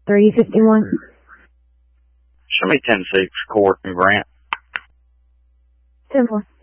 3051. Show me 10-6, Court and Grant. 10-4.